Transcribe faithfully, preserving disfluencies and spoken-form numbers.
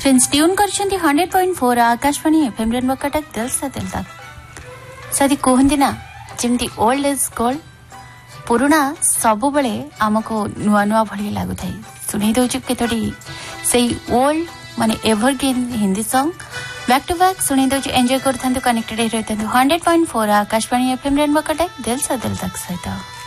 Friends tune करछन्ती hundred point four Akashvani FM rainbow Cuttack दिल से दिल तक सदी कहते ना जमती ओल्ड इज गोल्ड पुराना सब बेले आमको नुआ नुआ भली लगु थाई सुनै दउछु केतोडी से ओल्ड माने evergreen Hindi song back to back सुनै दउछु enjoy करथांतु connected रहथांतु hundred point four Akashvani FM rainbow Cuttack दिल से दिल तक सहित।